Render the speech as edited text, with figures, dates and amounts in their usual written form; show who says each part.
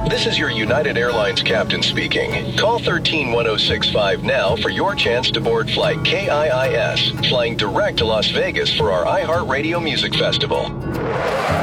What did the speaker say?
Speaker 1: This is your United Airlines captain speaking. Call 131065 now for your chance to board flight KIIS, flying direct to Las Vegas for our iHeartRadio Music Festival.